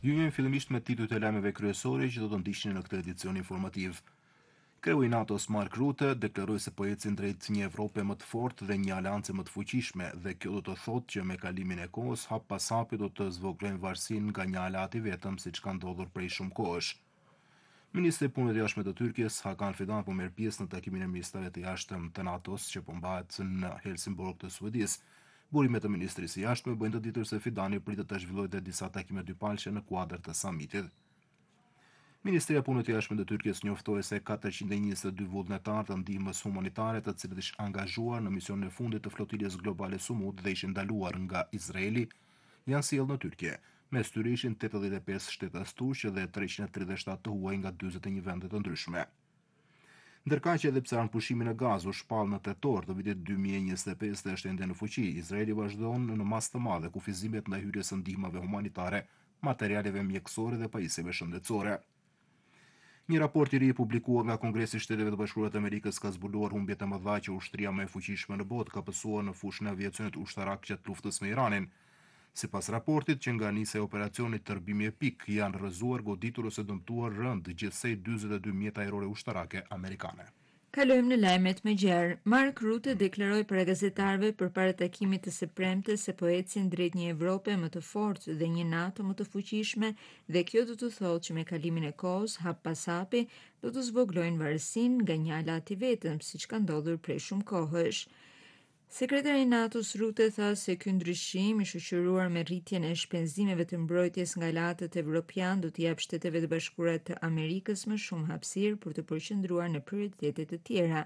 Hyjmë fillimisht me titujt e lajmeve kryesore që do të ndiqnin në këtë edicion informativ. Kreu i NATO-s Mark Rutte deklaroi se po ecin drejt një Evrope më të fortë dhe një aleance më të fuqishme, dhe kjo do të thotë që me kalimin e kohës hap pas hapi do të zvoglojnë varësinë nga një aleat i vetëm, siç ka ndodhur prej shumë kohësh. Ministri i Punëve të Jashtme të Turqisë Hakan Fidan po merr pjesë në takimin e ministrave të jashtëm të NATO-s që po mbahet në Helsingborg të Suedisë. Burimet e Ministrisë së Jashtme bëjnë të ditur se Fidani pritet të zhvillojë dhe disa takime dypalqe në kuadër të samitit. Ministria e Punëve të Jashtme të Turqisë njoftoi se 422 vullnetarë të ndihmës humanitare, të cilët ishin angazhuar në misionin e fundit të flotilës globale Sumut dhe ishin ndaluar nga Izraeli, janë sjellë në Turqi. Mes tyre ishin 85 shtetas turq dhe 337 të huaj nga 41 vende të ndryshme. Ndërkaq edhe pse pushimin e Gazut shpall në tetor të vitit 2025 dhe është ende në fuqi, Izraeli vazhdon në masë të madhe kufizimet ndaj hyrjes së ndihmave humanitare, materialeve mjekësore dhe pajisjeve shëndetësore. Një raport i ri publikuar nga Kongresi i Shteteve të Bashkuara të Amerikës ka zbuluar humbjet e mëdha që ushtria më e fuqishme në botë ka pësuar në fushën e aviacionit ushtarak gjatë luftës me Iranin. Sipas raportit, që nga nisja e operacionit tërbimi epik, janë rrëzuar, goditur ose dëmtuar rënd gjithsej 42 mjet ajrore ushtarake amerikane. Kalojmë në lajmet me gjerë. Mark Rutte deklaroi para gazetarëve përpara takimit të së premte se po ecin drejt një Evrope më të fortë dhe një NATO më të fuqishme, dhe kjo do të thotë që me kalimin e kohës, hap pas hapi, do të zvoglojnë varësinë nga një aleat i vetëm, siç ka ndodhur prej shumë kohësh. Sekretari i NATO-s Rutte tha se ky ndryshim i shoqëruar me rritjen e shpenzimeve të mbrojtjes nga aleatët evropian do t'i jap Shteteve të Bashkuara të Amerikës më shumë hapësirë për të përqendruar në prioritete të tjera.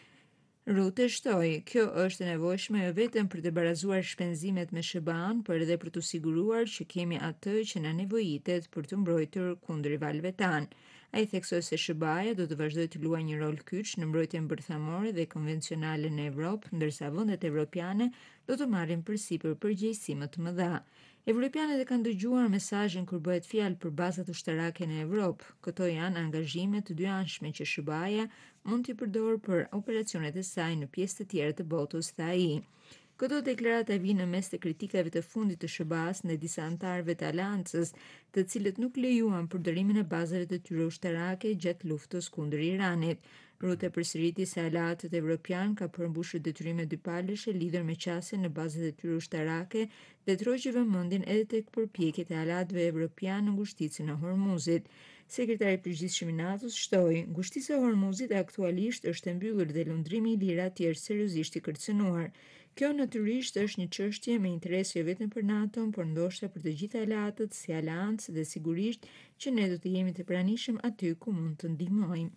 Rutte shtoi, kjo është e nevojshme jo vetëm për të barazuar shpenzimet me SBA-n, por edhe për të siguruar që kemi atë që na nevojitet për të mbrojtur kundër rivalëve tan. Ai theksoi se SBA-ja do të vazhdojë të luajë një rol kyç në mbrojtjen bërthamore dhe konvencionale në Evropë, ndërsa vendet evropiane do të marrin përsipër përgjegjësi më të mëdha. Evropianët e kanë dëgjuar mesazhin kur bëhet fjalë për bazat ushtarake në Evropë. Këto janë angazhime të dyanshme që SBA-ja mund t'i përdorë për operacionet e saj në pjesë të tjera të botës, tha ai. Këto deklarata vijnë në mes të kritikave të fundit të SBA-s ndaj disa anëtarëve të aleancës, të cilët nuk lejuan përdorimin e bazave të tyre ushtarake gjatë luftës kundër Iranit. Rutte përsëriti se aleatët evropian ka përmbushur detyrime dypalësh lidhur me qasjen në bazat e tyre ushtarake dhe troqi vëmendjen edhe tek përpjekjet e aleatëve evropian në ngushticën e Hormuzit. Sekretari i përgjithshëm i NATO-s shtoi, ngushtica e Hormuzit aktualisht është e mbyllur dhe lundrimi i lirë atje është seriozisht i kërcënuar. Kjo natyrisht është një çështje me interes jo vetëm për NATO-n, por ndoshta për të gjithë aleatët si aleancë, dhe sigurisht që ne do të jemi të pranishëm aty ku mund të ndihmojmë.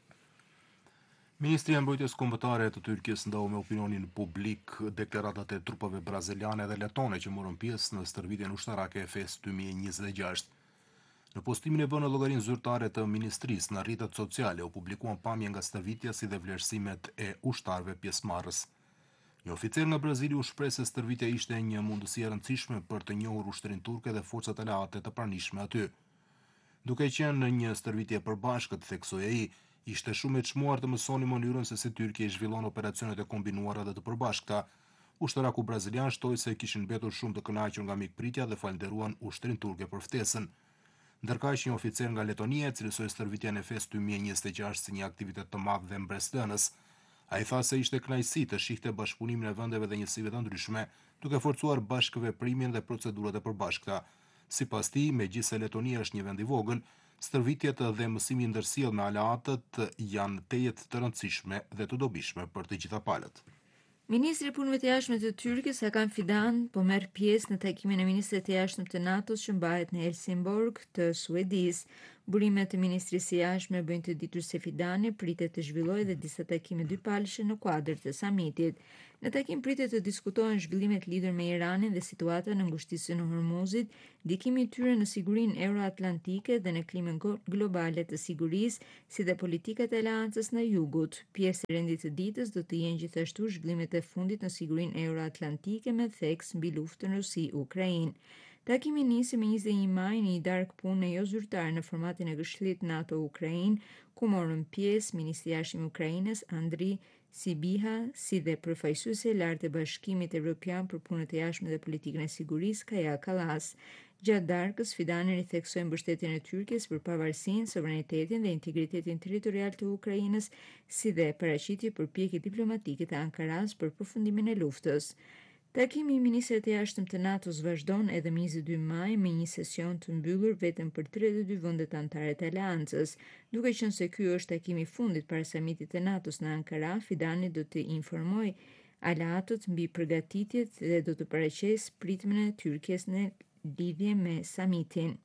Ministria e Mbrojtjes Kombëtare të Turqisë ndau me opinionin publik deklaratat e trupave braziliane dhe letone që morën pjesë në stërvitjen ushtarake e FES 2026. Në postimin e vënë në llogarinë zyrtare të ministrisë në rrjetet sociale u publikuan pamje nga stërvitja si dhe vlerësimet e ushtarëve pjesëmarrës. Një oficer nga Brazili u shpreh se stërvitja ishte një mundësi e rëndësishme për të njohur ushtrinë turke dhe forcat aleate të pranishme aty. Duke qenë në një stërvitje e përbashkët, theksoi ai, ishte shumë e çmuar të mësoni mënyrën se si Tyrkia zhvillon operacionet e kombinuara dhe të përbashkëta. Ushtaraku brazilian shtoi se kishin mbetur shumë të kënaqur nga mikpritja dhe falënderuan ushtrinë turke për ftesën. Ndërkaq një oficer nga Letonia cilësoi stërvitjen e FES 2026 si një aktivitet të madh dhe mbretëdhënës. Ai tha se ishte kënaqësi të shihte bashkëpunimin e vendeve dhe njësive të ndryshme, duke forcuar bashkëveprimin dhe procedurat e përbashkëta. Sipas tij, megjithëse Letonia është një vend i vogël, stërvitjet dhe mësimi ndërsjell me aleatët janë tejet të rëndësishme dhe të dobishme për të gjitha palët. Ministri i Punëve të Jashtme të Turqisë Hakan Fidan po merr pjesë në takimin e ministrave të jashtëm të NATO-s që mbahet në Helsingborg të Suedisë. Burimet e Ministrisë së Jashtme bëjnë të ditur se Fidani pritet të zhvillojë edhe disa takime dypalëshe në kuadër të samitit. Në takim pritet të diskutohen zhvillimet lidhur me Iranin dhe situata në ngushticën e Hormuzit, ndikimi i tyre në sigurinë euroatlantike dhe në klimën globale të sigurisë, si dhe politikat e aleancës në jugut. Pjesë e rendit të ditës do të jenë gjithashtu zhvillimet e fundit në sigurinë euroatlantike me theks mbi luftën Rusi-Ukrainë. Takimi nisi me 21 maj në një darkë pune jo zyrtare në formatin e Këshillit NATO-Ukrainë, ku morën pjesë Ministri i Jashtëm i Ukrainës Andriy Sybiha, si dhe përfaqësuesi i lartë e Bashkimit Evropian për punët e jashtme dhe politikën e sigurisë Kaja Kallas. Gjatë darkës, Fidaneri theksoi mbështetjen e Tyrkisë për pavarësinë, sovranitetin dhe integritetin territorial të Ukrainës, si dhe paraqiti përpjekje diplomatike të Ankaras për përfundimin e luftës. Takimi i ministrave të jashtëm të NATO-s vazhdon edhe më 22 maj me një sesion të mbyllur vetëm për 32 vendet anëtare të aleancës. Duke qenë se ky është takimi i fundit para samitit të NATO-s në Ankara, Fidani do të informojë aleatët mbi përgatitjet dhe do të paraqesë pritjen e Tyrkisë në lidhje me samitin.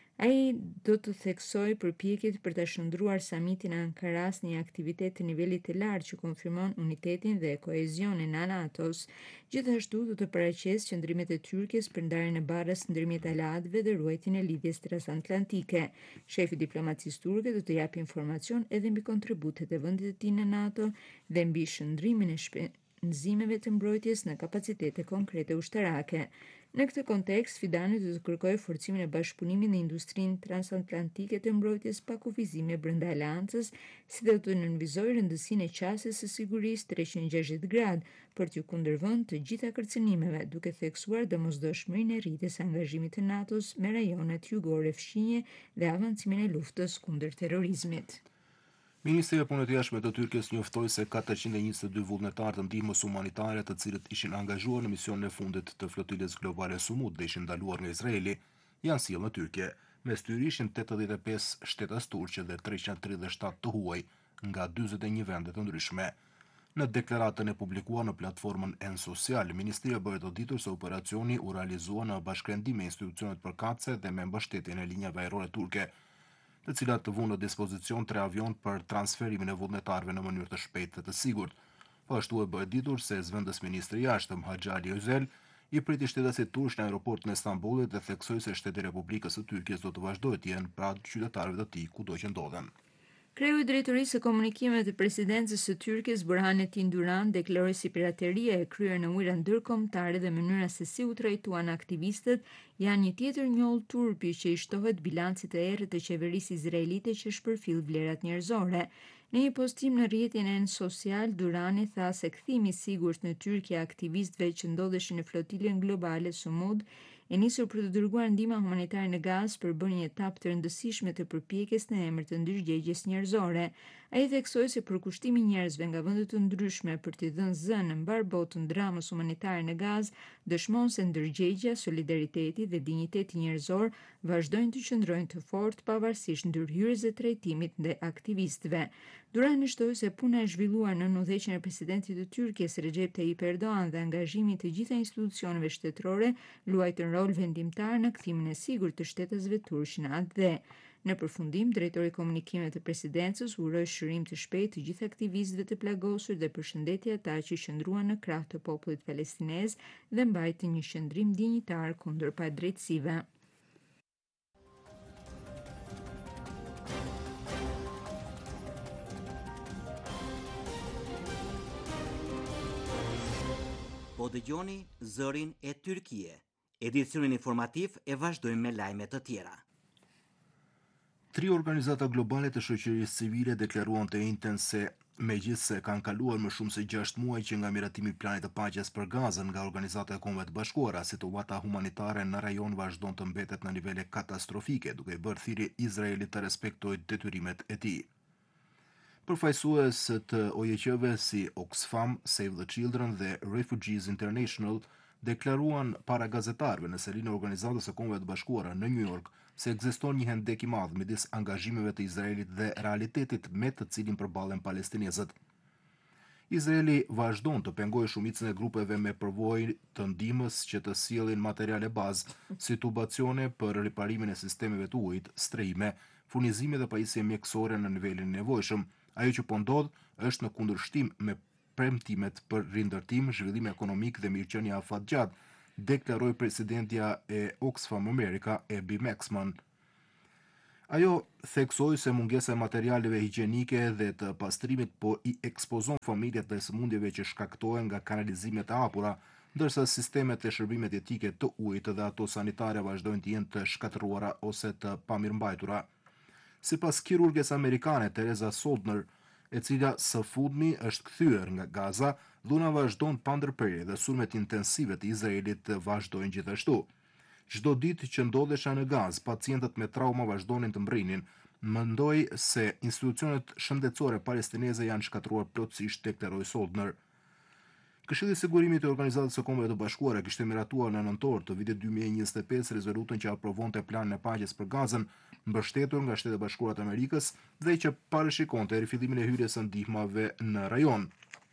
Ai do të theksoj përpjekjet për të shndruar samitin e Ankaras në një aktivitet të nivelit të lartë që konfirmon unitetin dhe kohezionin e NATO-s. Gjithashtu do të paraqesë qëndrimet e Tyrkisë për ndarjen e barrës ndërmjet aleatëve dhe ruajtjen e lidhjes transatlantike. Shefi i diplomacisë turke do të japë informacion edhe mbi kontributet e vendit të tij në NATO dhe mbi shndrimin e shpenzimeve të mbrojtjes në kapacitete konkrete ushtarake. Në këtë kontekst, Fidani do të kërkojë forcimin e bashkëpunimit në industrinë transatlantike të mbrojtjes pa kufizime brenda aleancës, si dhe do të nënvizojë rëndësinë e qasjes së sigurisë 360 gradë për t'u kundërvënë të gjitha kërcënimeve, duke theksuar domosdoshmërinë e rritjes së angazhimit të NATO-s me rajonet jugore fqinje dhe avancimin e luftës kundër terrorizmit. Ministri e Punëve të Jashtme të Tyrkisë njoftoi se 422 vullnetarë të ndihmës humanitare, të cilët ishin angazhuar në misionin e fundit të flotilës globale Sumut dhe ishin ndaluar nga Izraeli, janë sjellë në Tyrkje. Mes tyre ishin 85 shtetas turqe dhe 337 të huaj nga 41 vende të ndryshme. Në deklaratën e publikuar në platformën N-Social, Ministria bëhet auditur se operacioni u realizua në bashkërendim me institucionet përkatëse dhe me mbështetjen e linjave ajrore turke, të cilat të vunë në dispozicion 3 avion për transferimin e vullnetarëve në mënyrë të shpejtë dhe të sigurt. Po ashtu e bëhet ditur se zëvendës ministri i jashtëm Haxhali Özel i priti shtetasit turq në aeroportin e Stambollit dhe theksoi se Shteti i Republikës së Tyrkisë do të vazhdojë të jenë pranë qytetarëve të tij kudo që ndodhen. Kreu i drejtorisë së komunikimeve të presidencës së Tyrkisë Burhanetin Duran deklaroi si pirateria e kryer në ujëra ndërkombëtare dhe mënyra se si u trajtuan aktivistët janë një tjetër njollë turpi që i shtohet bilancit të errët të qeverisë izraelite që shpërfill vlerat njerëzore. Në një postim në rrjetin e social, Durani tha se kthimi i sigurt në Tyrki aktivistëve që ndodheshin në flotilën globale Sumud e nisur për të dërguar ndihmë humanitare në Gazë për bërë një etapë të rëndësishme të përpjekjes në emër të ndërgjegjjes njerëzore. Ai theksoi se përkushtimi i njerëzve nga vende të ndryshme për t'i dhënë zënë në mbar botën dramës humanitare në Gazë dëshmon se ndërgjegjja, solidariteti dhe dinjiteti njerëzor vazhdojnë të qëndrojnë të fortë pavarësisht ndërhyrjes së trajtimit ndaj aktivistëve. Durani shtoi se puna e zhvilluar në udhëheqjen e presidentit të Tyrkisë Recep Tayyip Erdogan dhe angazhimi të gjitha institucioneve shtetërore luajtën rol vendimtar në kthimin e sigurt të shtetësve turq në atë dhe në përfundim, drejtori i komunikimeve të presidencës uroi shërim të shpejtë të gjithë aktivistëve të plagosur dhe përshëndeti ata që qëndruan në krah të popullit palestinez dhe mbajtën një qëndrim dinjitar kundër padrejtësive. Po dëgjoni zërin e Tyrkie. Edicionin informativ e vazhdojmë me lajme të tjera. 3 organizata globale të shoqërisë civile deklaruan të njëjtën se megjithse kanë kaluar më shumë se 6 muaj që nga miratimi i planit të paqes për Gazën nga Organizata e Kombeve të Bashkuara, situata humanitare në rajon vazhdon të mbetet në nivele katastrofike, duke i bërë thirrje Izraelit të respektojë detyrimet e tij. Përfaqësues të OJQ-ve si Oxfam, Save the Children dhe Refugees International deklaruan para gazetarëve në selinë e Organizatës së Kombeve të Bashkuara në New York se ekziston një hendek i madh midis angazhimeve të Izraelit dhe realitetit me të cilin përballen palestinezët. Izraeli vazhdon të pengojë shumicën e grupeve me përvojë të ndihmës që të sjellin materiale bazë, si tubacione për riparimin e sistemeve të ujit, strehime, furnizime dhe pajisje mjekësore në nivelin e nevojshëm. Ajo që po ndodh është në kundërshtim me premtimet për rindërtim, zhvillim ekonomik dhe mirëqenie afatgjatë, deklaroi presidentja e Oxfam America, Abby Maxman. Ajo theksoi se mungesa e materialeve higjienike dhe të pastrimit po i ekspozon familjet dhe sëmundjeve që shkaktohen nga kanalizimet e hapura, ndërsa sistemet e shërbimit etike të ujit dhe ato sanitare vazhdojnë të jenë të shkatëruara ose të pamirëmbajtura. Sipas kirurges amerikane Teresa Soldner, e cila së fundmi është kthyer nga Gaza, dhuna vazhdon pa ndërprerje dhe sulmet intensive të Izraelit vazhdojnë gjithashtu. Çdo ditë që ndodhesha në Gazë, pacientët me trauma vazhdonin të mbrinin. Mendoj se institucionet shëndetësore palestineze janë shkatruar plotësisht, deklaroi Soldner. Këshilli i Sigurimit të Organizatës së Kombeve të Bashkuara kishte miratuar në nëntor të vitit 2025 rezolutën që aprovonte planin e paqes për Gazën, mbështetur nga Shtetet e Bashkuara të Amerikës dhe që parashikonte rifillimin e hyrjes së ndihmave në rajon.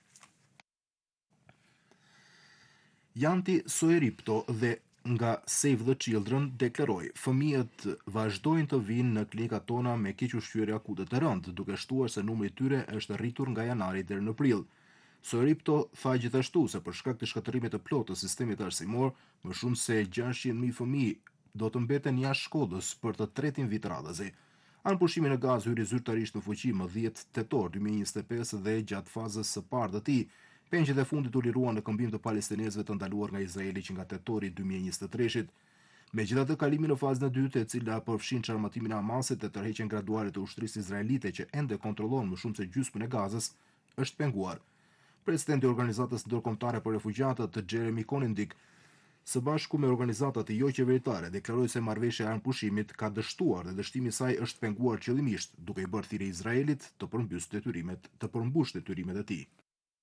Janti Soeripto dhe nga Save the Children deklaroi: "Fëmijët vazhdojnë të vinë në klinikat tona me keq ushqyerje akute të rëndë, duke shtuar se numri i tyre është rritur nga janari deri në prill." Soeripto tha gjithashtu se për shkak të shkatërimit të plotë të sistemit arsimor, më shumë se 600.000 fëmijë do të mbeten jashtë shkollës për të tretin vit radhëzi. Anëpushimi në Gazë hyri zyrtarisht në fuqi më 10 tetor 2025 dhe gjatë fazës së parë të tij, pengjet e fundit u liruan në këmbim të palestinezëve të ndaluar nga Izraeli që nga tetori 2023-shit. Megjithatë, kalimi në fazën e dytë, e cila përfshin çarmatimin e Hamasit dhe tërheqjen graduale të ushtrisë izraelite që ende kontrollon më shumë se gjysmën e Gazës, është penguar. Presidenti i Organizatës Ndërkombëtare për Refugjatët, Jeremy Konindik, së bashku me organizatat jo qeveritare, deklaroi se marrëveshja e anëpushimit ka dështuar dhe dështimi i saj është penguar qëllimisht, duke i bërë thirrje Izraelit të përmbush detyrimet e tij.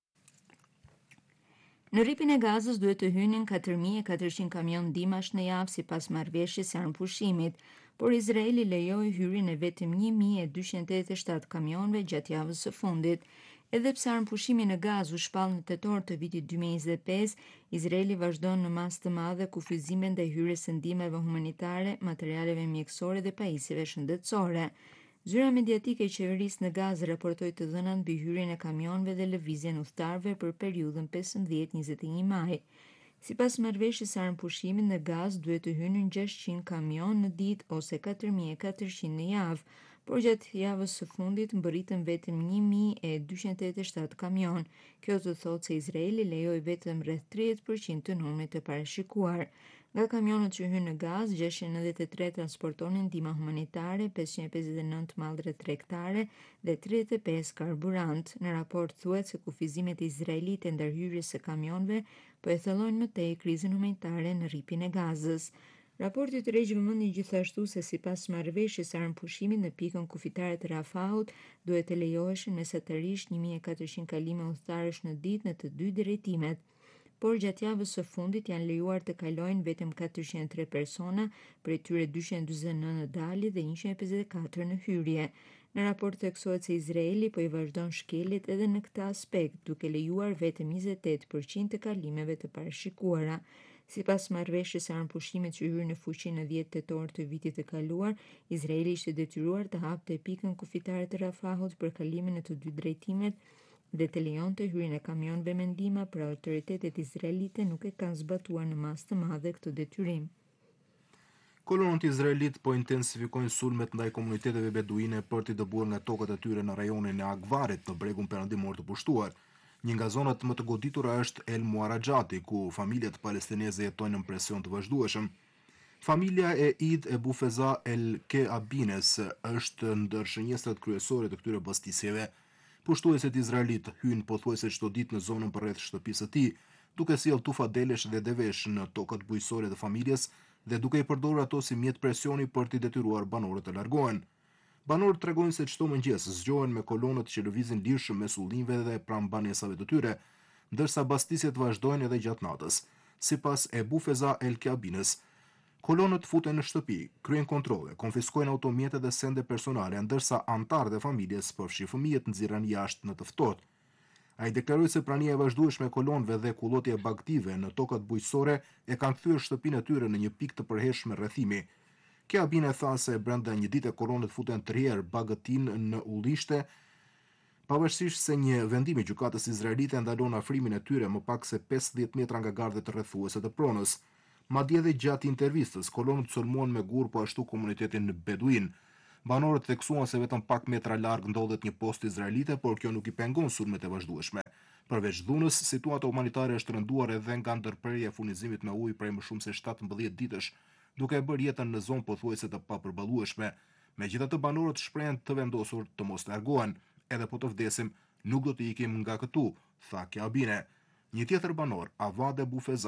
Në rripin e Gazës duhet të hynin 4.400 kamion ndihmash në javë sipas marrëveshjes së anëpushimit, por Izraeli lejoi hyrjen e vetëm 1.287 kamionëve gjatë javës së fundit. Edhe pse anëpushimi në Gazë u shpall në tetor të vitit 2025, Izraeli vazhdon në masë të madhe kufizime ndaj hyrjes së ndihmave humanitare, materialeve mjekësore dhe pajisjeve shëndetësore. Zyra mediatike e qeverisë në Gazë raportoi të dhënat mbi hyrjen e kamionëve dhe lëvizjen udhëtarëve për periudhën 15-21 maj. Sipas marrëveshjes së anëpushimit në Gazë duhet të hynin 600 kamion në ditë ose 4.400 në javë, por gjatë javës së fundit mbërritën vetëm 1.287 kamion. Kjo të thotë se Izraeli lejoi vetëm rreth 30% të numrit të parashikuar. Nga kamionët që hynë në Gazë, 693 transportonin ndihma humanitare, 559 mallre tregtare dhe 35 karburant. Në raport thuhet se kufizimet izraelite ndar hyrjes së kamionëve po e thellojnë më tej krizën humanitare në rripin e Gazës. Raporti tërheq vëmendjen gjithashtu se sipas marrëveshjes së anëpushimit në pikën kufitare të Rafahut duhet të lejoheshin mesatarisht 1.400 kalime udhëtarësh në ditë në të dy drejtimet, por gjatë javës së fundit janë lejuar të kalojnë vetëm 403 persona, prej tyre 249 në dalje dhe 154 në hyrje. Në raport theksohet se Izraeli po i vazhdon shkeljet edhe në këtë aspekt, duke lejuar vetëm 28% të kalimeve të parashikuara. Sipas marrëveshjes së anëpushimit që hyri në fuqi në 10 tetor të vitit të kaluar, Izraeli ishte detyruar të hapte pikën kufitare të Rafahut për kalimin e të dy drejtimet dhe të lejonte hyrjen e kamionëve me ndihma, por autoritetet izraelite nuk e kanë zbatuar në masë të madhe këtë detyrim. Kolonët izraelit po intensifikojnë sulmet ndaj komuniteteve beduine për t'i dëbuar nga tokët e tyre në rajonin e Akvarit në bregun perëndimor të pushtuar. Një nga zonat më të goditura është El Muarajati, ku familjet palestineze jetojnë në presion të vazhdueshëm. Familja e Id e Bufeza El Keabines është ndër shënjestrat kryesore të këtyre bastisjeve. Pushtuesit izraelit hynë pothuajse çdo ditë në zonën përreth shtëpisë së tij, duke sjellë tufa delesh dhe devesh në tokët bujqësore të familjes dhe duke i përdorur ato si mjet presioni për t'i detyruar banorët të largohen. Banorët tregojnë se çdo mëngjes zgjohen me kolonët që lëvizin lirshëm mes ullinjve dhe pranë banesave të tyre, ndërsa bastisjet vazhdojnë edhe gjatë natës. Sipas e Bufeza El Keabines, kolonët futen në shtëpi, kryen kontrolle, konfiskojnë automjete dhe sende personale, ndërsa anëtarët e familjes, përfshi fëmijët, nxirren jashtë në të ftohtë. Ai deklaroi se prania e vazhdueshme e kolonëve dhe kullotja bagtive në tokat bujqësore e kanë kthyer shtëpinë e tyre në një pikë të përhershme rrethimi. Keabine tha se brenda një dite kolonët futen tërherë bagëtin në ullishte, pavarësisht se një vendim i gjykatës izraelite ndalon afrimin e tyre më pak se 50 metra nga gardhet rrethuese të pronës. Madje edhe gjatë intervistës, kolonët sulmuan me gur po ashtu komunitetin beduin. Banorët theksuan se vetëm pak metra larg ndodhet një postë izraelite, por kjo nuk i pengon sulmet e vazhdueshme. Përveç dhunës, situata humanitare është rënduar edhe nga ndërprerja e furnizimit me ujë prej më shumë se 17 ditësh, duke e bërë jetën në zonë pothuajse të papërballueshme. Megjithatë, banorët shprehen të vendosur të mos largohen, edhe po të vdesim, nuk do të ikim nga këtu, tha Keabine. Një tjetër banor, Avade Bufeza,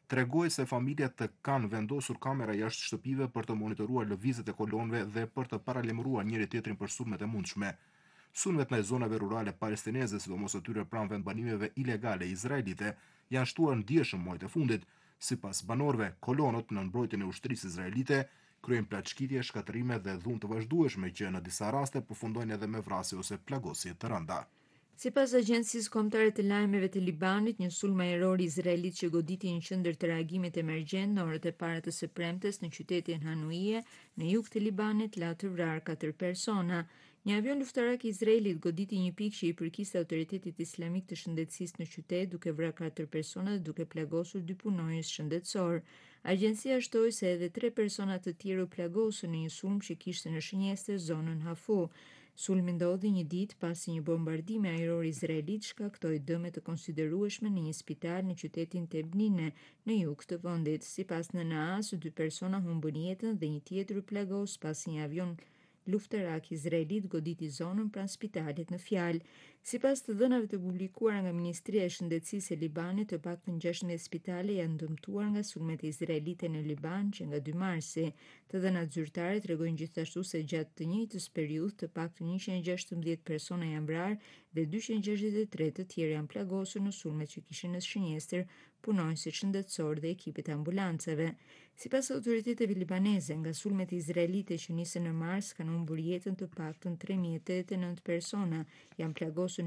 tregoi se familjet kanë vendosur kamera jashtë shtëpive për të monitoruar lëvizjet e kolonëve dhe për të paralemëruar njëri tjetrin për sulmet e mundshme. Sulmet në zonave rurale palestineze, sidomos atyre pranë vendbanimeve ilegale izraelite, janë shtuar ndjeshëm muajt e fundit. Sipas banorëve, kolonët në mbrojtjen e ushtrisë izraelite kryejnë plaçkitje, shkatërime dhe dhunë të vazhdueshme që në disa raste përfundojnë edhe me vrasje ose plagosje të rënda. Sipas agjencisë kombëtare të lajmeve të Libanit, një sulm ajror izraelit që goditi një qendër të reagimit emergjent në orët e para të së premtes në qytetin Hanuie, në jug të Libanit, la të vrarë 4 persona. Një avion luftarak i Izraelit goditi një pikë që i përkiste Autoritetit Islamik të Shëndetësisë në qytet, duke vrarë 4 persona dhe duke plagosur 2 punonjës shëndetësor. Agjencia shtoi se edhe 3 persona të tjerë u plagosën në një sulm që kishte në shënjestër zonën Hafu. Sulmi ndodhi një ditë pasi një bombardim ajror izraelit shkaktoi dëme të konsiderueshme në një spital në qytetin Tebnine, në jug të vendit. Sipas NNA-s, 2 persona humbën jetën dhe një tjetër u plagos pasi një avion luftarak izraelit goditi zonën pranë spitalit në Fjalë. Sipas të dhënave të publikuara nga Ministria e Shëndetësisë e Libanit, të paktën 16 spitale janë dëmtuar nga sulmet izraelite në Liban që nga 2 marsi. Të dhënat zyrtare tregojnë gjithashtu se gjatë të njëjtës periudhë të paktën 116 persona janë vrarë dhe 263 të tjerë janë plagosur në sulmet që kishin në shënjestër punonjësit shëndetësor dhe ekipet ambulancave. Sipas autoriteteve libaneze, nga sulmet izraelite që nisën në mars kanë humbur jetën të paktën 3089 persona, janë plagosur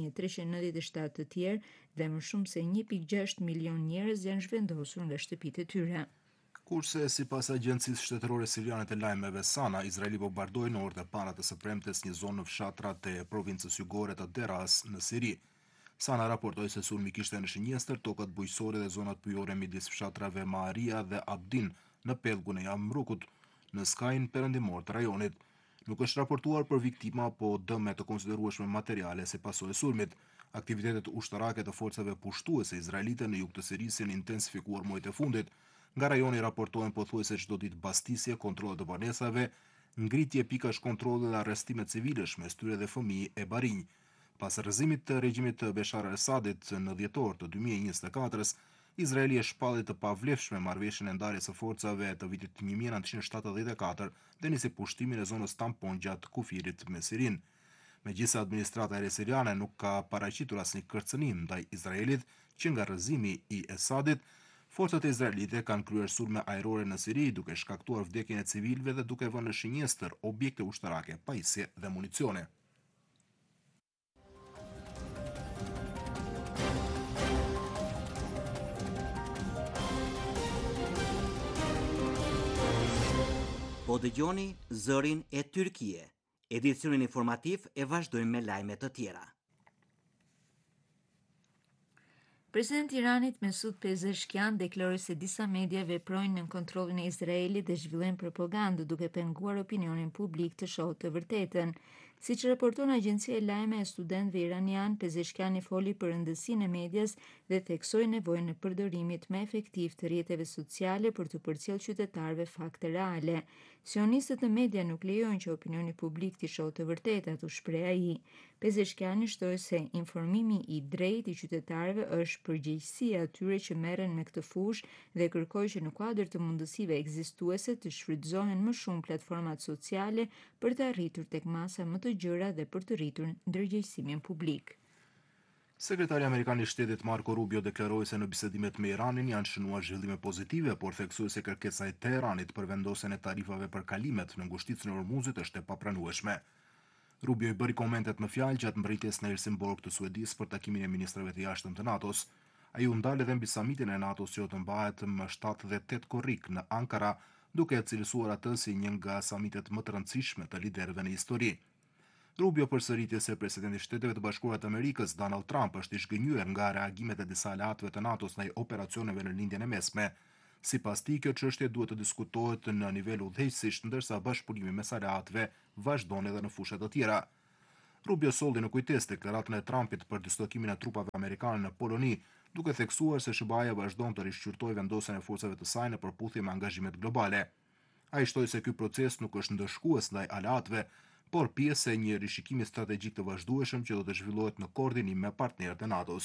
9397 të tjerë dhe më shumë se 1.6 milion njerëz janë zhvendosur nga shtëpitë e tyre. Kurse sipas agjencisë shtetërore siriane të lajmeve SANA, Izraeli bombardoi në orët e para të së premtes një zonë në fshatrat e provincës jugore të Deras në Siri. SANA raportoi se sulmi kishte në shënjestër tokat bujqësore dhe zonat pyjore midis fshatrave Maaria dhe Abdin në pellgun e Yamrukut, në skajin perëndimor të rajonit. Nuk është raportuar për viktima apo dëme të konsiderueshme materiale si pasojë e sulmit. Aktivitetet ushtarake të forcave pushtuese izraelite në jug të Sirisë janë intensifikuar muajt e fundit. Nga rajoni raportohen pothuajse çdo ditë bastisje, kontrolle të banesave, ngritje pikash kontrolle dhe arrestime civilesh mes tyre dhe fëmijë e barinj. Pas rrëzimit të regjimit të Beshar al-Assadit në dhjetor të 2024-s, Izraeli e shpalli të pavlefshme marrëveshjen e ndarjes së forcave të vitit 1974 dhe nisi pushtimin e zonës tampon gjatë kufirit me Sirin. Megjithëse administrata e siriane nuk ka paraqitur asnjë kërcënim ndaj Izraelit që nga rrëzimi i Assadit, forcat e izraelite kanë kryer sulme ajrore në Siri duke shkaktuar vdekjen e civilëve dhe duke vënë në shënjestër objekte ushtarake, pajisje dhe municione. Po dëgjoni zërin e Tyrkie. Edicionin informativ e vazhdojmë me lajme të tjera. Presidenti i Iranit Mesud Pezeshkian deklaroi se disa media veprojnë në kontrollin e Izraelit dhe zhvillojnë propagandë duke penguar opinionin publik të shohë të vërtetën. Siç raporton agjencia e lajme e studentëve iranian, Pezeshkiani foli për rëndësinë e medias dhe theksoi nevojën e përdorimit më efektiv të rrjeteve sociale për të përcjellë qytetarëve fakte reale. Sionistët në media nuk lejojnë që opinioni publik të shohë të vërtetat, u shpreh ai. Pezeshkiani shtoi se informimi i drejtë i qytetarëve është përgjegjësia atyre që merren me këtë fushë dhe kërkoi që në kuadër të mundësive ekzistuese të shfrytëzohen më shumë platformat sociale për të arritur tek masa më të gjëra dhe për të rritur ndërgjegjësimin publik. Sekretari Amerikan i Shtetit Marco Rubio deklaroi se në bisedimet me Iranin janë shënuar zhvillime pozitive, por theksoi se kërkesa e Teheranit për vendosjen e tarifave për kalimet në ngushticën e Hormuzit është e papranueshme. Rubio i bëri komentet në fjalë gjatë mbërritjes në Helsingborg të Suedisë për takimin e ministrave të jashtëm të NATO-s. Ai u ndal edhe mbi samitin e NATO-s që do të mbahet më 7 dhe 8 korrik në Ankara, duke e cilësuar atë si një nga samitet më të rëndësishme të liderëve në histori. Rubio përsëriti se presidenti i Shteteve të Bashkuara të Amerikës Donald Trump është i zhgënjur nga reagimet e disa aleatëve të NATO-s ndaj operacioneve në lindjen e mesme. Sipas tij, kjo çështje duhet të diskutohet në nivel udhëheqësisht, ndërsa bashkëpunimi mes aleatëve vazhdon edhe në fusha të tjera. Rubio solli në kujtesë deklaratën e Trumpit për dislokimin e trupave amerikane në Poloni, duke theksuar se SBA-ja vazhdon të rishqyrtojë vendosjen e forcave të saj në përputhje me angazhimet globale. Ai shtoi se ky proces nuk është ndëshkues ndaj aleatëve, por pjesë e një rishikimi strategjik të vazhdueshëm që do të zhvillohet në koordinim me partnerët e NATO-s.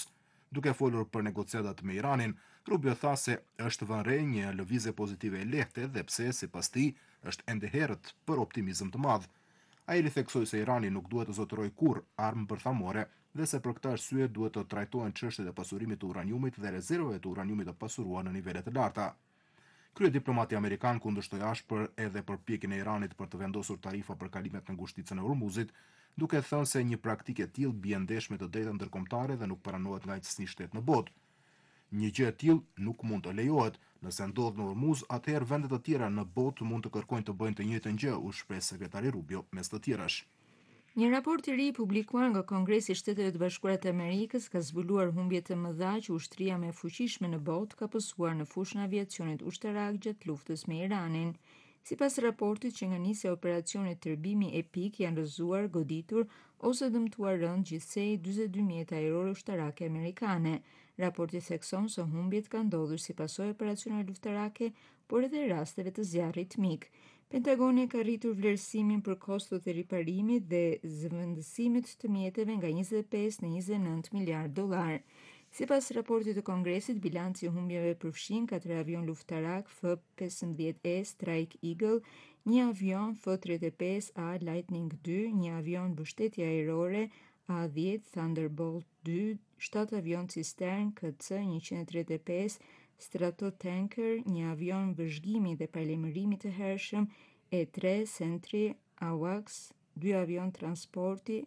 Duke folur për negociatat me Iranin, Rubio tha se është vënë re një lëvizje pozitive e lehte dhe pse sipas tij është ende herët për optimizëm të madh. Ai ritheksoi se Irani nuk duhet të zotërojë kurrë armë bërthamore dhe se për këtë arsye duhet të trajtohen çështjet e pasurimit të uraniumit dhe rezervave të uraniumit të pasuruar në nivele të larta. Kryediplomati amerikan kundërshtoi ashpër edhe përpjekjen e Iranit për të vendosur tarifa për kalimet në ngushticën e Hormuzit, duke thënë se një praktikë e tillë bie ndesh me të drejtat ndërkombëtare dhe nuk pranohet nga asnjë shtet në botë. Një gjë e tillë nuk mund të lejohet. Nëse ndodh në Hormuz, atëherë vendet të tjera në botë mund të kërkojnë të bëjnë të njëjtën gjë, u shpreh sekretari Rubio mes të tjerash. Një raport I ri publikuar nga Kongresi I Shteteve të Bashkuara të Amerikës ka zbuluar humbje të mëdha që ushtria më e fuqishme në botë ka pësuar në fushën e aviacionit ushtarak gjatë luftës me Iranin. Sipas raportit që nga nisja e operacionit tërbimi epik janë rrëzuar, goditur ose dëmtuar rënd gjithsej 42 mjete ajrore ushtarake amerikane. Raporti thekson se humbjet kanë ndodhur si pasojë e operacioneve luftarake, por edhe rasteve të zjarrit mik. Pentagoni ka rritur vlerësimin për kostot e riparimit dhe zëvendësimit të mjeteve nga 25 në 29 miliard dollar. Sipas raportit të Kongresit, bilanci I humbjeve përfshin 4 avion luftarak F-15E Strike Eagle, një avion F-35A Lightning II, një avion mbështetje ajrore A-10 Thunderbolt II, 7 avion cistern KC-135 Stratotanker, një avion vëzhgimi dhe paralajmërimi të hershëm E-3 Sentry AWACS, 2 avion transporti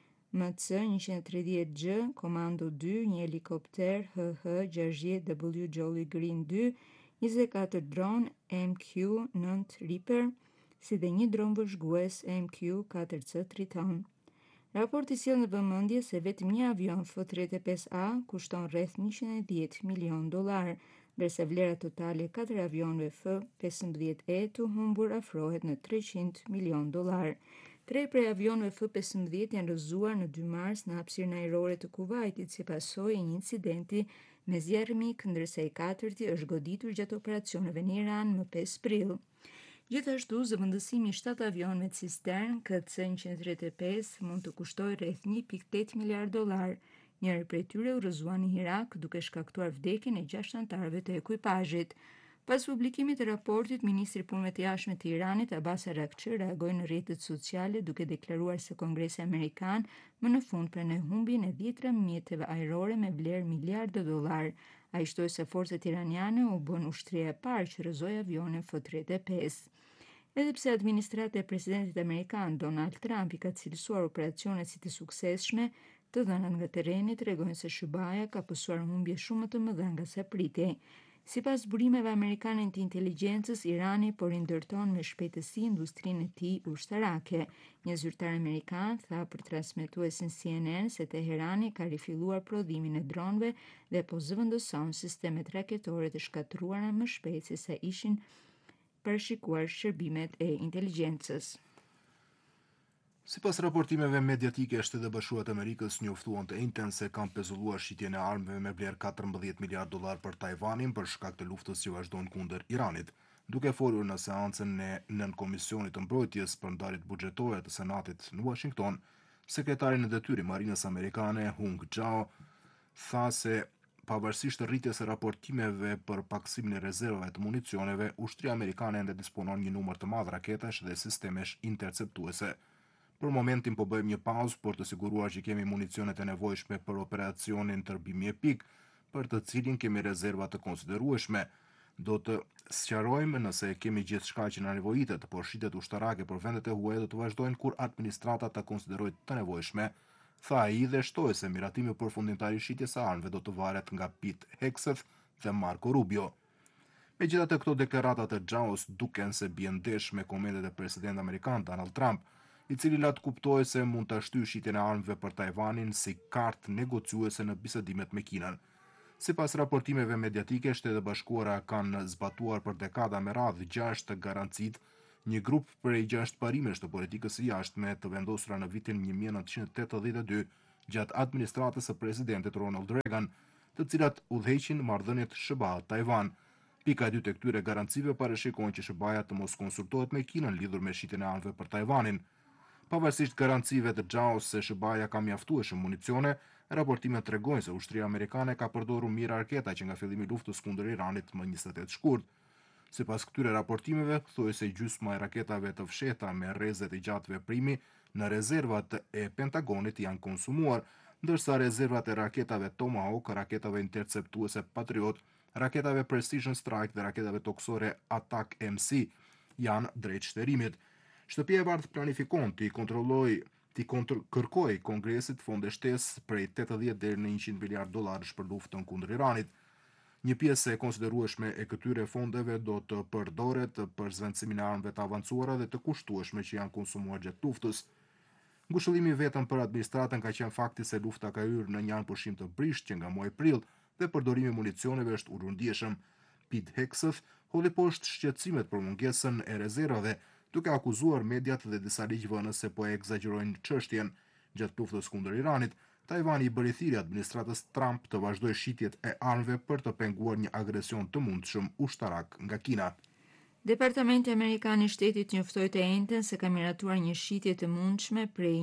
MC-130G Komando 2, një helikopter HH-60W Jolly Green 2, 24 dron MQ-9 Reaper, si dhe një dron vëzhgues MQ-4C Triton. Raporti sjell në vëmendje se vetëm një avion F-35A kushton rreth 110 milion dollar, ndërsa vlera totale e 4 avionëve F-15E të humbur afrohet në 300 milion dollar. 3 prej avionëve F-15 janë rrëzuar në 2 mars në hapësirën ajrore të Kuvajtit si pasojë e një incidenti me zjarr mik, ndërsa I katërti është goditur gjatë operacioneve në Iran më 5 prill. Gjithashtu, zëvendësimi I 7 avionëve cistern KC-135 mund të kushtojë rreth 1.8 miliard dollar. Njëri prej tyre u rrëzua në Irak duke shkaktuar vdekjen e 6 anëtarëve të ekuipazhit. Pas publikimit të raportit, ministri I Punëve të Jashtme të Iranit Abbas Araghchi reagoi në rrjetet sociale duke deklaruar se Kongresi Amerikan më në fund pranoi humbjen e 10 mjeteve ajrore me vlerë miliardë dollar. Ai shtoi se forcat iraniane u bën ushtria e parë që rrëzoi avionin F-35. Edhe pse administrata e presidentit amerikan Donald Trump I ka cilësuar operacionet si të suksesshme, të dhënat nga terreni tregojnë se SHBA-ja ka pësuar humbje shumë më të mëdha nga sa pritej. Sipas burimeve amerikane të inteligjencës, Irani po rindërton me shpejtësi industrinë e tij ushtarake. Një zyrtar amerikan tha për transmetuesin CNN se Teherani ka rifilluar prodhimin e dronëve dhe po zëvendëson sistemet raketore të shkatruara më shpejt se sa ishin parashikuar shërbimet e inteligjencës. Sipas raportimeve mediatike, Shtetet e Bashkuara të Amerikës njoftuan të njëjtën se kanë pezulluar shitjen e armëve me vlerë 14 miliard dollar për Tajvanin për shkak të luftës që vazhdon kundër Iranit. Duke folur në seancën e nën Komisionit të Mbrojtjes për ndarjet buxhetore të Senatit në Washington, sekretari në detyrë I Marinës Amerikane Hung Jao tha se pavarësisht rritjes së raportimeve për paksimin e rezervave të municioneve, ushtria amerikane ende disponon një numër të madh raketash dhe sistemesh interceptuese. Për momentin po bëjmë një pauzë për të siguruar që kemi municionet e nevojshme për operacionin tërbimi epik, për të cilin kemi rezerva të konsiderueshme. Do të sqarojmë nëse kemi gjithçka që na nevojitet, por shitet ushtarake për vendet e huaja do të vazhdojnë kur administrata ta konsiderojë të nevojshme, tha ai dhe shtoi se miratimi përfundimtar I shitjes së armëve do të varet nga Pete Hegseth dhe Marco Rubio. Megjithatë, këto deklarata të Jaos duken se bien ndesh me komentet e presidentit amerikan Donald Trump, I cili lat kuptoi se mund ta shtyjë shitjen e armëve për Tajvanin si kartë negociuese në bisedimet me Kinën. Sipas raportimeve mediatike, Shtetet e Bashkuara kanë zbatuar për dekada me radhë 6 garancit, një grup prej 6 parimesh të politikës së jashtme të vendosura në vitin 1982 gjatë administratës së presidentit Ronald Reagan, të cilat udhëheqin marrëdhëniet SHBA-Tajvan. Pika e dytë e këtyre garancive parashikojnë që SHBA-ja të mos konsultohet me Kinën lidhur me shitjen e armëve për Tajvanin. Pavarësisht garancive të Jaos se SHBA-ja ka mjaftueshëm municione, Raportimet tregojnë se ushtria amerikane ka përdorur mira raketa që nga fillimi i luftës kundër Iranit më 28 shkurt. Sipas këtyre raportimeve, thuhet se gjysma e raketave të fshehta me rrezet e gjatë veprimi në rezervat e Pentagonit janë konsumuar, ndërsa rezervat e raketave Tomahawk, raketave interceptuese Patriot, raketave Precision Strike dhe raketave toksore Attack MC janë drejt shterimit. Shtëpia e Bardhë planifikon kërkoj Kongresit fonde shtesë prej 80 deri në 100 miliard dollarësh për luftën kundër Iranit. Një pjesë e konsiderueshme e këtyre fondeve do të përdoret për zvendësimin e armëve të avancuara dhe të kushtueshme që janë konsumuar gjatë luftës. Ngushëllimi vetëm për administratën ka qenë fakti se lufta ka hyrë në një anëpushim të brisht që nga muaji prill dhe përdorimi i municioneve është ulur ndjeshëm. Pete Hegseth holli poshtë shqetësimet për mungesën e rezervave, duke akuzuar mediat dhe disa ligjvënës se po e egzagjerojnë çështjen. Gjatë luftës kundër Iranit, Tajvani i bëri thirrje administratës Trump të vazhdojë shitjet e armëve për të penguar një agresion të mundshëm ushtarak nga Kina. Departamenti Amerikan i Shtetit njoftoi të njëjtën se ka miratuar një shitje të mundshme prej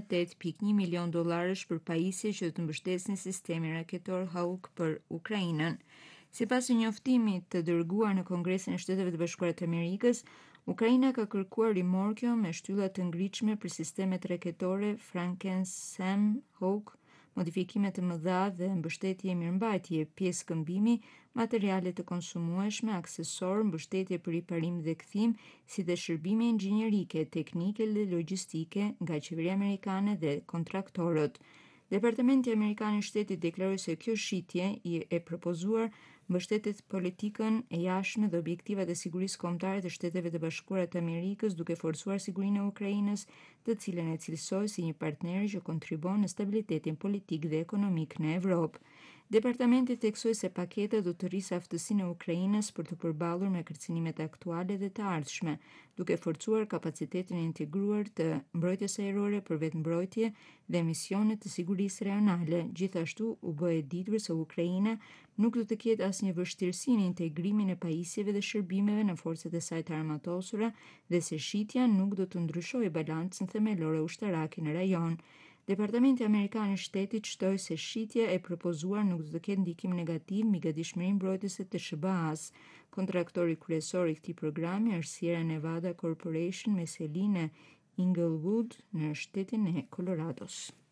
108.1 milion dollarësh për pajisje që do të mbështetnin sistemin raketor Hawk për Ukrainën. Sipas një njoftimi të dërguar në Kongresin e Shteteve të Bashkuara të Amerikës, Ukraina ka kërkuar rimorkjo me shtylla të ngritshme për sistemet raketore Frankenstein Hawk, modifikime të mëdha dhe mbështetje e mirëmbajtje, pjesë këmbimi, materiale të konsumueshme, aksesor, mbështetje për riparim dhe kthim, si dhe shërbime inxhinierike, teknike dhe logjistike nga qeveria amerikane dhe kontraktorët. Departamenti Amerikan i Shtetit deklaroi se kjo shitje e propozuar mbështetet politikën e jashtme dhe objektivat e sigurisë kombëtare të Shteteve të Bashkuara të Amerikës, duke forcuar sigurinë e Ukrainës, të cilën e cilësoi si një partner që kontribon në stabilitetin politik dhe ekonomik në Evropë. Departamenti theksoi se paketa do të rrisë aftësinë e Ukrainës për të përballur me kërcënimet aktuale dhe të ardhshme, duke forcuar kapacitetin e integruar të mbrojtjes ajrore për vetmbrojtje dhe misione të sigurisë rajonale. Gjithashtu u bë e ditur se Ukraina nuk do të ketë asnjë vështirësi në integrimin e pajisjeve dhe shërbimeve në forcat e saj të armatosura dhe se shitja nuk do të ndryshojë balancën themelore ushtarake në rajon. Departamenti Amerikan i Shtetit shtoi se shitja e propozuar nuk do të ketë ndikim negativ mbi gatishmërinë mbrojtëse të SBA-s. Kontraktori kryesor i këtij programi është Sierra Nevada Corporation me selinë në Inglewood në shtetin e Colorados.